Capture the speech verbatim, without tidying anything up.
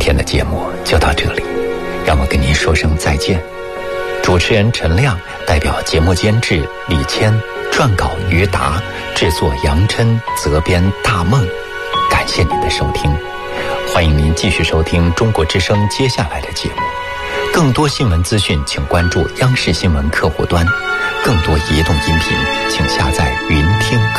天的节目就到这里，让我跟您说声再见。主持人陈亮代表节目监制李谦，撰稿于达，制作杨琛，责编大梦。感谢您的收听，欢迎您继续收听中国之声接下来的节目。更多新闻资讯请关注央视新闻客户端，更多移动音频请下载云听。